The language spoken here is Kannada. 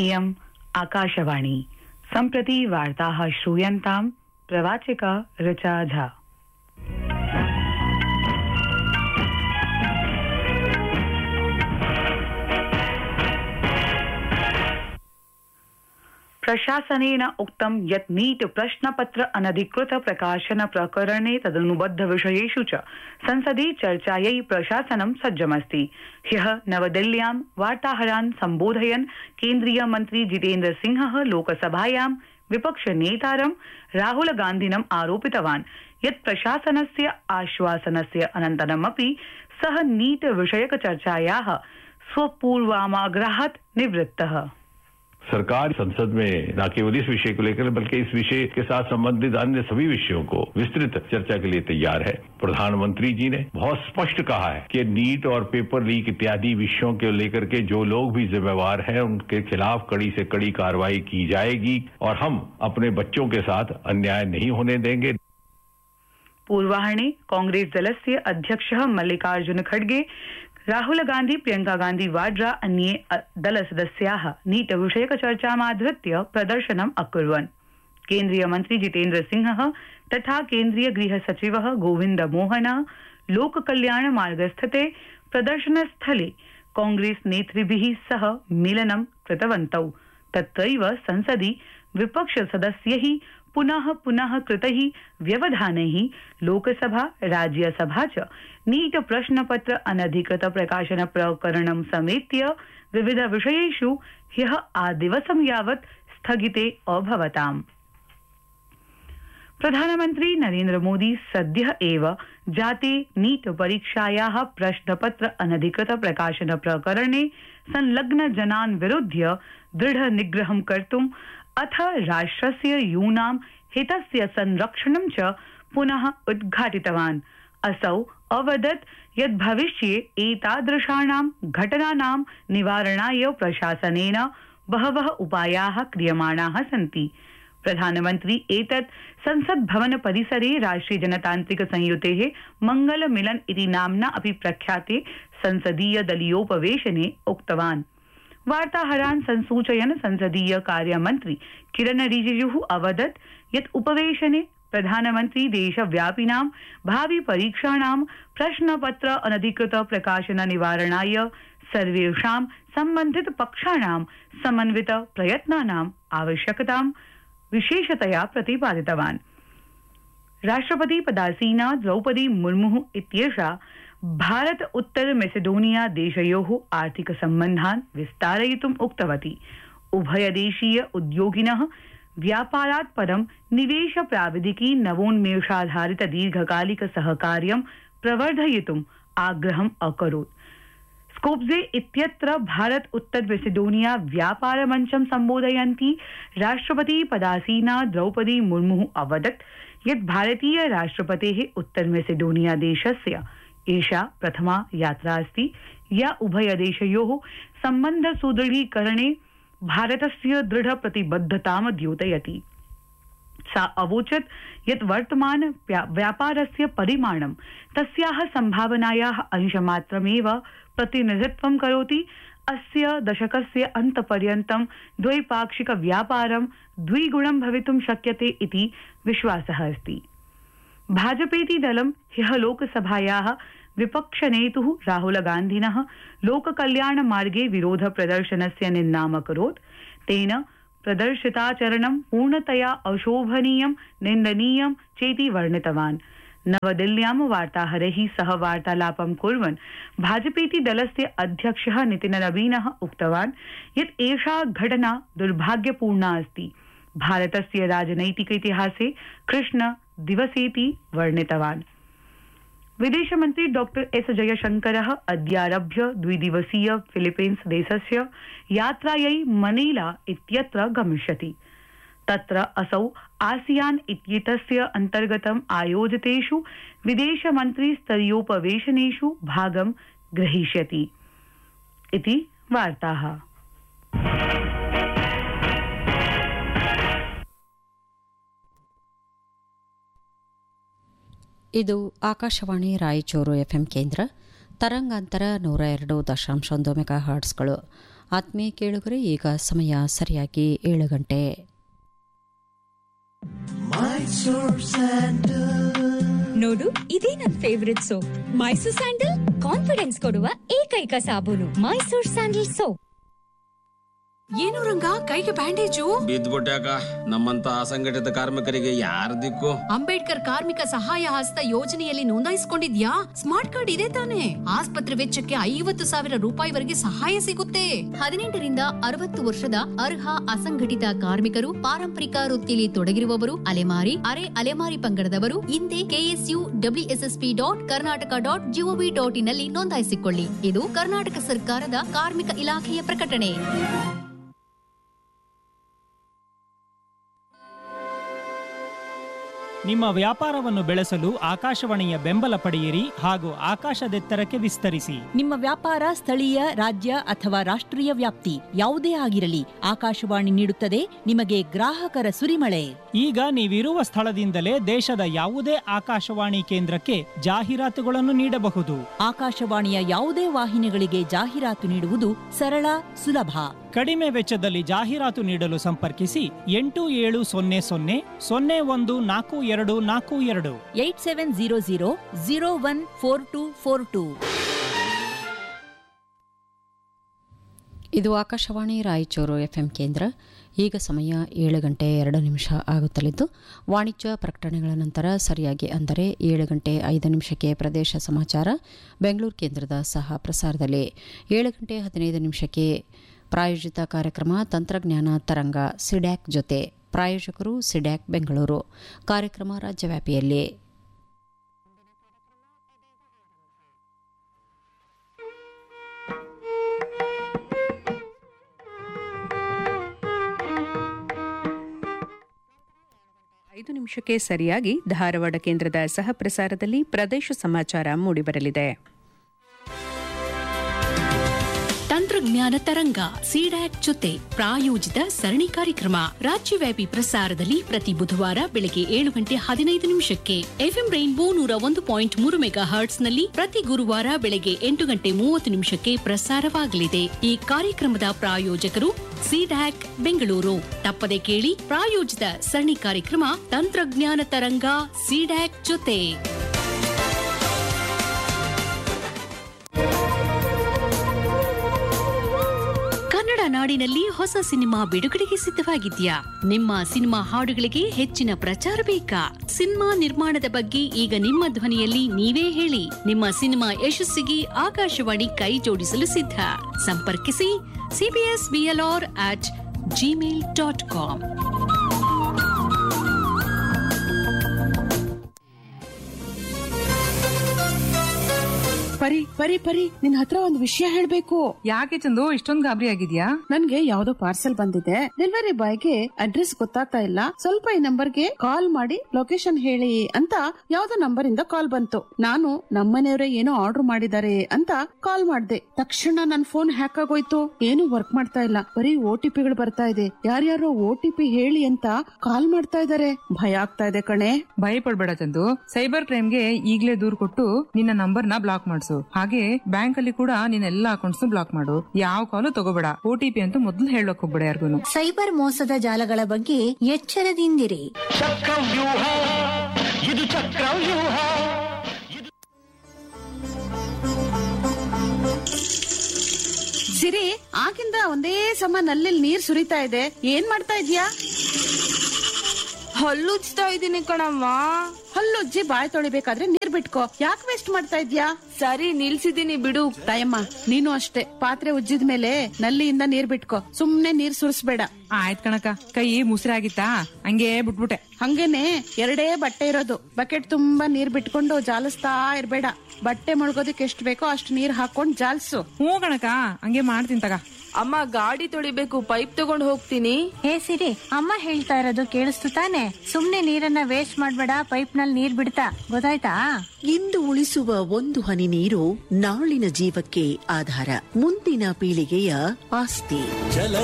इयम् आकाशवाणी सम्प्रति वार्ताः श्रूयन्ताम् प्रवाचिका ऋचा झा। प्रशासनेन उक्तं यत् नीट प्रश्नपत्र अनधिकृत प्रकाशन प्रकरणे तदनुबद्ध विषयेषु च संसदि चर्चायै प्रशासनं सज्जमस्ति। ह्यः नवदिल्ल्यां वार्ताहरान् सम्बोधयन् केन्द्रीय मन्त्री जितेन्द्र सिंहः लोकसभायां विपक्षनेतारं राहुल गान्धिनम् आरोपितवान् यत् प्रशासनस्य आश्वासनस्य अनन्तरमपि सः नीट विषयक चर्चायाः स्वपूर्वाग्रहात् निवृत्तः। सरकार संसद में न केवल इस विषय को लेकर बल्कि इस विषय के साथ संबंधित अन्य सभी विषयों को विस्तृत चर्चा के लिए तैयार है। प्रधानमंत्री जी ने बहुत स्पष्ट कहा है कि नीट और पेपर लीक इत्यादि विषयों को लेकर के जो लोग भी जिम्मेवार हैं उनके खिलाफ कड़ी से कड़ी कार्रवाई की जाएगी और हम अपने बच्चों के साथ अन्याय नहीं होने देंगे। पूर्वाह्ने कांग्रेस दलस्य अध्यक्षः मल्लिकार्जुन खड़गे, राहुल गांधी, प्रियंका गांधी वाड्रा अन्ये दलसदस्याः नीट विषयक चर्चामाधृत्य प्रदर्शनम् अकुर्वन्। केन्द्रीय मन्त्री जितेन्द्र सिंहः तथा केन्द्रीय गृह सचिवः गोविन्द मोहनः लोककल्याण मार्गस्थिते प्रदर्शनस्थले कांग्रेस नेतृभिः सह मेलनं कृतवन्तौ। तत्रैव संसदि विपक्ष सदस्यैः पुनः कृतैः व्यवधानैः लोकसभा राज्यसभा च नीट प्रश्नपत्र अनधिकृत प्रकाशन प्रकरणं समेत्य विविध विषयेषु ह्यः आदिवसं यावत् स्थगिते अभवताम्। प्रधानमन्त्री नरेन्द्र मोदी सद्यः एव जाते नीट परीक्षायाः प्रश्नपत्र अनधिकृत प्रकाशन प्रकरणे संलग्न जनान् विरुध्य दृढ निग्रहं कर्तुम् अथ राष्ट्रस्य यूनां हितस्य संरक्षणं च पुनः उद्घाटितवान्। असौ अवदत् यत् भविष्ये एतादृशानां घटनानां निवारणाय प्रशासनेन बहवः उपायाः क्रियमाणाः सन्ति। प्रधानमन्त्री एतत् संसद भवन परिसरे राष्ट्रिय जनतान्त्रिक संयुतेः मंगल मिलन इति नाम्ना अपि प्रख्याते संसदीय दलीयोपवेशने उक्तवान्। वार्ताहरान् संसूचयन् संसदीय कार्यमन्त्री किरण रिजिजुः अवदत् यत् उपवेशने प्रधानमन्त्री देशव्यापिनां भावि परीक्षाणां प्रश्नपत्र अनधिकृत प्रकाशन निवारणाय सर्वेषां सम्बन्धित पक्षाणां समन्वित प्रयत्नानाम् आवश्यकतां विशेषतया प्रतिपादितवान्। राष्ट्रपति पदासीना द्रौपदी मुर्मुः इत्येषा भारत उत्तर मेसेडोनिया देशयोः आर्थिक सम्बन्धान् विस्तारयितुम् उक्तवती। उभयदेशीय उद्योगिनः व्यापारात् परं निवेश प्राविधिकी नवोन्मेषाधारित दीर्घकालिक सहकार्यं प्रवर्धयितुम् आग्रहम् अकरोत्। स्कोप्जे इत्यत्र भारत उत्तर मेसेडोनिया व्यापार मञ्चं सम्बोधयन्ती राष्ट्रपति पदासीना द्रौपदी मुर्मुः अवदत् यत् भारतीय राष्ट्रपतेः उत्तर मेसेडोनिया देशस्य एषा प्रथमा यात्रा अस्ति या उभयदेशयोः सम्बन्ध सुदृढीकरणे भारतस्य दृढ प्रतिबद्धतां द्योतयति। सा अवोचत् यत् वर्तमान व्यापारस्य परिमाणं तस्याः सम्भावनायाः अंशमात्रमेव प्रतिनिधित्वं करोति। अस्य दशकस्य अन्तपर्यन्तं द्वैपाक्षिक व्यापारं द्विगुणं भवितुं शक्यते इति विश्वासः अस्ति। भाजपेति दलं ह्यः लोकसभायाः विपक्षनेतुः राहुल गान्धिनः लोककल्याण मार्गे विरोध प्रदर्शनस्य निन्दामकरोत्। तेन प्रदर्शिताचरणं पूर्णतया अशोभनीयं निन्दनीयं चेति वर्णितवान्। नवदिल्ल्यां वार्ताहरैः सह वार्तालापं कुर्वन् भाजपेति दलस्य अध्यक्षः नितिन नवीनः उक्तवान् यत् एषा घटना दुर्भाग्यपूर्णा अस्ति। भारतस्य राजनैतिक इतिहासे कृष्ण दिवसेति वर्णितवान्। विदेशमन्त्री डॉक्टर एस जयशंकरः अद्यारभ्य द्विदिवसीय फिलीपीन्स देशस्य यात्रायै मनीला इत्यत्र गमिष्यति। तत्र असौ आसियान इत्येतस्य अन्तर्गतम् आयोजितेषु विदेशमन्त्री स्तरीयोपवेशनेषु भागं ग्रहीष्यति इति वार्ताः। ಇದು ಆಕಾಶವಾಣಿ ರಾಯಚೂರು ಎಫ್ಎಂ ಕೇಂದ್ರ ತರಂಗಾಂತರ 102.1 ಮೆಗಾಹರ್ಟ್ಸ್ಗಳು. ಆತ್ಮೀಯ ಕೇಳುಗರೆ, ಈಗ ಸಮಯ ಸರಿಯಾಗಿ 7 ಗಂಟೆ. ನೋಡು, ಇದೇ ನನ್ favourite soap. Mysore sandal confidence ಕೊಡುವ ಏಕೈಕ ಸಾಬೂನು. Mysore sandal soap. ಏನು ರಂಗ, ಕೈಗೆ ಬ್ಯಾಂಡೇಜು? ಬಿದ್ದ್ಬಿಟ್ಟಾಕ. ನಮ್ಮಂತ ಅಸಂಘಟಿತ ಕಾರ್ಮಿಕರಿಗೆ ಯಾರ ದಿಕ್ಕು? ಅಂಬೇಡ್ಕರ್ ಕಾರ್ಮಿಕ ಸಹಾಯ ಹಸ್ತ ಯೋಜನೆಯಲ್ಲಿ ನೋಂದಾಯಿಸಿಕೊಂಡಿದ್ಯಾ? ಸ್ಮಾರ್ಟ್ ಕಾರ್ಡ್ ಇದೆ ತಾನೆ? ಆಸ್ಪತ್ರೆ ವೆಚ್ಚಕ್ಕೆ 50,000 ರೂಪಾಯಿವರೆಗೆ ಸಹಾಯ ಸಿಗುತ್ತೆ. 18ರಿಂದ 60 ವರ್ಷದ ಅರ್ಹ ಅಸಂಘಟಿತ ಕಾರ್ಮಿಕರು, ಪಾರಂಪರಿಕ ವೃತ್ತಿಯಲ್ಲಿ ತೊಡಗಿರುವವರು, ಅಲೆಮಾರಿ, ಅರೆ ಅಲೆಮಾರಿ ಪಂಗಡದವರು ಹಿಂದೆ KSUWSSP.Karnataka.gov.in ನಲ್ಲಿ ನೋಂದಾಯಿಸಿಕೊಳ್ಳಿ. ಇದು ಕರ್ನಾಟಕ ಸರ್ಕಾರದ ಕಾರ್ಮಿಕ ಇಲಾಖೆಯ ಪ್ರಕಟಣೆ. ನಿಮ್ಮ ವ್ಯಾಪಾರವನ್ನು ಬೆಳೆಸಲು ಆಕಾಶವಾಣಿಯ ಬೆಂಬಲ ಪಡೆಯಿರಿ ಹಾಗೂ ಆಕಾಶದೆತ್ತರಕ್ಕೆ ವಿಸ್ತರಿಸಿ. ನಿಮ್ಮ ವ್ಯಾಪಾರ ಸ್ಥಳೀಯ, ರಾಜ್ಯ ಅಥವಾ ರಾಷ್ಟ್ರೀಯ ವ್ಯಾಪ್ತಿ ಯಾವುದೇ ಆಗಿರಲಿ, ಆಕಾಶವಾಣಿ ನೀಡುತ್ತದೆ ನಿಮಗೆ ಗ್ರಾಹಕರ ಸುರಿಮಳೆ. ಈಗ ನೀವಿರುವ ಸ್ಥಳದಿಂದಲೇ ದೇಶದ ಯಾವುದೇ ಆಕಾಶವಾಣಿ ಕೇಂದ್ರಕ್ಕೆ ಜಾಹೀರಾತುಗಳನ್ನು ನೀಡಬಹುದು. ಆಕಾಶವಾಣಿಯ ಯಾವುದೇ ವಾಹಿನಿಗಳಿಗೆ ಜಾಹೀರಾತು ನೀಡುವುದು ಸರಳ, ಸುಲಭ. ಕಡಿಮೆ ವೆಚ್ಚದಲ್ಲಿ ಜಾಹೀರಾತು ನೀಡಲು ಸಂಪರ್ಕಿಸಿ 8700014242 8700014242. ಇದು ಆಕಾಶವಾಣಿ ರಾಯಚೂರು FM ಕೇಂದ್ರ. ಈಗ ಸಮಯ 7 ಗಂಟೆ 2 ನಿಮಿಷ ಆಗುತ್ತಲಿದ್ದು, ವಾಣಿಜ್ಯ ಪ್ರಕಟಣೆಗಳ ನಂತರ ಸರಿಯಾಗಿ ಅಂದರೆ 7 ಗಂಟೆ 5 ನಿಮಿಷಕ್ಕೆ ಪ್ರದೇಶ ಸಮಾಚಾರ ಬೆಂಗಳೂರು ಕೇಂದ್ರದ ಸಹ ಪ್ರಸಾರದಲ್ಲಿ. 7 ಗಂಟೆ 15 ನಿಮಿಷಕ್ಕೆ ಪ್ರಾಯೋಜಿತ ಕಾರ್ಯಕ್ರಮ ತಂತ್ರಜ್ಞಾನ ತರಂಗ ಸಿಡ್ಯಾಕ್ ಜೊತೆ. ಪ್ರಾಯೋಜಕರು ಸಿಡ್ಯಾಕ್ ಬೆಂಗಳೂರು. ಕಾರ್ಯಕ್ರಮ ರಾಜ್ಯವ್ಯಾಪಿಯಲ್ಲಿ. ನಿಮಿಷಕ್ಕೆ ಸರಿಯಾಗಿ ಧಾರವಾಡ ಕೇಂದ್ರದ ಸಹ ಪ್ರಸಾರದಲ್ಲಿ ಪ್ರದೇಶ ಸಮಾಚಾರ ಮೂಡಿಬರಲಿದೆ. ತಂತ್ರಜ್ಞಾನ ತರಂಗ ಸಿಡ್ಯಾಕ್ ಜೊತೆ ಪ್ರಾಯೋಜಿತ ಸರಣಿ ಕಾರ್ಯಕ್ರಮ ರಾಜ್ಯವ್ಯಾಪಿ ಪ್ರಸಾರದಲ್ಲಿ ಪ್ರತಿ ಬುಧವಾರ ಬೆಳಗ್ಗೆ 7 ಗಂಟೆ 15 ನಿಮಿಷಕ್ಕೆ, ಎಫ್ಎಂ ರೈನ್ಬೋ 101.3 ಮೆಗಾಹರ್ಟ್ಸ್ ನಲ್ಲಿ ಪ್ರತಿ ಗುರುವಾರ ಬೆಳಗ್ಗೆ 8 ಗಂಟೆ 30 ನಿಮಿಷಕ್ಕೆ ಪ್ರಸಾರವಾಗಲಿದೆ. ಈ ಕಾರ್ಯಕ್ರಮದ ಪ್ರಾಯೋಜಕರು ಸಿಡ್ಯಾಕ್ ಬೆಂಗಳೂರು. ತಪ್ಪದೆ ಕೇಳಿ ಪ್ರಾಯೋಜಿತ ಸರಣಿ ಕಾರ್ಯಕ್ರಮ ತಂತ್ರಜ್ಞಾನ ತರಂಗ ಸಿಡ್ಯಾಕ್ ಜೊತೆ. ಕನ್ನಡ ನಾಡಿನಲ್ಲಿ ಹೊಸ ಸಿನಿಮಾ ಬಿಡುಗಡೆಗೆ ಸಿದ್ಧವಾಗಿದ್ಯಾ? ನಿಮ್ಮ ಸಿನಿಮಾ ಹಾಡುಗಳಿಗೆ ಹೆಚ್ಚಿನ ಪ್ರಚಾರ ಬೇಕಾ? ಸಿನಿಮಾ ನಿರ್ಮಾಣದ ಬಗ್ಗೆ ಈಗ ನಿಮ್ಮ ಧ್ವನಿಯಲ್ಲಿ ನೀವೇ ಹೇಳಿ. ನಿಮ್ಮ ಸಿನಿಮಾ ಯಶಸ್ಸಿಗೆ ಆಕಾಶವಾಣಿ ಕೈ ಜೋಡಿಸಲು ಸಿದ್ಧ. ಸಂಪರ್ಕಿಸಿ cbsblr@gmail.com. ಪರಿ ಪರಿ ಪರಿ ನಿನ್ ಹತ್ರ ಒಂದು ವಿಷಯ ಹೇಳ್ಬೇಕು. ಯಾಕೆ ಚಂದು ಇಷ್ಟೊಂದು ಗಾಬರಿ ಆಗಿದ್ಯಾ? ನನ್ಗೆ ಯಾವ್ದೋ ಪಾರ್ಸೆಲ್ ಬಂದಿದೆ. ಡೆಲಿವರಿ ಬಾಯ್ಗೆ ಅಡ್ರೆಸ್ ಗೊತ್ತಾಗ್ತಾ ಇಲ್ಲ. ಸ್ವಲ್ಪ ಈ ನಂಬರ್ಗೆ ಕಾಲ್ ಮಾಡಿ ಲೊಕೇಶನ್ ಹೇಳಿ ಅಂತ ಯಾವ್ದೋ ನಂಬರ್ ಇಂದ ಕಾಲ್ ಬಂತು. ನಾನು ನಮ್ಮನೆಯವರೇ ಏನೋ ಆರ್ಡರ್ ಮಾಡಿದ್ದಾರೆ ಅಂತ ಕಾಲ್ ಮಾಡ್ದೆ. ತಕ್ಷಣ ನನ್ ಫೋನ್ ಹ್ಯಾಕ್ ಆಗೋಯ್ತು. ಏನು ವರ್ಕ್ ಮಾಡ್ತಾ ಇಲ್ಲ. ಬರೀ OTPಗಳು ಬರ್ತಾ ಇದೆ. ಯಾರ್ಯಾರೋ OTP ಹೇಳಿ ಅಂತ ಕಾಲ್ ಮಾಡ್ತಾ ಇದಾರೆ. ಭಯ ಆಗ್ತಾ ಇದೆ ಕಣೆ. ಭಯ ಪಡ್ಬೇಡ ಚಂದು. ಸೈಬರ್ ಕ್ರೈಮ್ಗೆ ಈಗ್ಲೇ ದೂರ್ ಕೊಟ್ಟು ನಿನ್ನ ನಂಬರ್ನ ಬ್ಲಾಕ್ ಮಾಡಿಸು. ಹಾಗೆ ಬ್ಯಾಂಕ್ ಅಲ್ಲಿ ಕೂಡ ನಿನ್ನ ಎಲ್ಲಾ ಅಕೌಂಟ್ಸ್ ಬ್ಲಾಕ್ ಮಾಡು. ಯಾವ ಕಾಲು ತಗೋಬೇಡ. OTP ಅಂತ ಮೊದಲು ಹೇಳಕ್ ಹೋಗ್ಬೇಡ ಯಾರಿಗೂ. ಸೈಬರ್ ಮೋಸದ ಜಾಲಗಳ ಬಗ್ಗೆ ಎಚ್ಚರದಿಂದಿರಿ. ಚಕ್ರವ್ಯೂಹ ಇದು ಚಕ್ರವ್ಯೂಹ. ಸಿರಿ, ಆಗಿಂದ ಒಂದೇ ಸಮ ನಲ್ಲಿ ನೀರ್ ಸುರಿತಾ ಇದೆ. ಏನ್ ಮಾಡ್ತಾ ಇದ್ಯಾ? ಹಲ್ಲುಜ್ತಾ ಇದೀನಿ ಕಣಮ್ಮ. ಹಲ್ಲುಜ್ಜಿ ಬಾಯ್ ತೊಳಿಬೇಕಾದ್ರೆ ನೀರ್ ಬಿಟ್ಕೋ. ಯಾಕೆ ವೇಸ್ಟ್ ಮಾಡ್ತಾ ಇದ್ಯಾ? ಸರಿ, ನಿಲ್ಸಿದೀನಿ ಬಿಡು. ತಾಯಮ್ಮ, ನೀನು ಅಷ್ಟೇ. ಪಾತ್ರೆ ಉಜ್ಜಿದ್ಮೇಲೆ ನಲ್ಲಿಯಿಂದ ನೀರ್ ಬಿಟ್ಕೋ. ಸುಮ್ನೆ ನೀರ್ ಸುರಿಸ್ಬೇಡ. ಆಯ್ತ್ ಕಣಕ. ಕೈ ಮುಸ್ರಾಗಿತ್ತಾ ಹಂಗೆ ಬಿಟ್ಬಿಟ್ಟೆ. ಹಂಗೇನೆ 2 ಬಟ್ಟೆ ಇರೋದು. ಬಕೆಟ್ ತುಂಬಾ ನೀರ್ ಬಿಟ್ಕೊಂಡು ಜಾಲಿಸ್ತಾ ಇರ್ಬೇಡ. ಬಟ್ಟೆ ಮುಳುಗೋದಕ್ಕೆ ಎಷ್ಟು ಬೇಕೋ ಅಷ್ಟು ನೀರ್ ಹಾಕೊಂಡ್ ಜಾಲ್ಸು. ಹ್ಞೂ ಕಣಕ, ಹಂಗೆ ಮಾಡ್ತೀನಿ ತಗ. ಅಮ್ಮ, ಗಾಡಿ ತೊಳಿಬೇಕು, ಪೈಪ್ ತಗೊಂಡ್ ಹೋಗ್ತೀನಿ. ಹೇ ಸಿರಿ, ಅಮ್ಮ ಹೇಳ್ತಾ ಇರೋದು ಕೇಳಿಸ್ತು ತಾನೆ? ಸುಮ್ನೆ ನೀರನ್ನ ವೇಸ್ಟ್ ಮಾಡ್ಬೇಡ. ಪೈಪ್ ನಲ್ಲಿ ನೀರ್ ಬಿಡ್ತಾ, ಗೊತ್ತಾಯ್ತಾ? ಇಂದು ಉಳಿಸುವ ಒಂದು ಹನಿ ನೀರು ನಾಳಿನ ಜೀವಕ್ಕೆ ಆಧಾರ, ಮುಂದಿನ ಪೀಳಿಗೆಯ ಆಸ್ತಿ.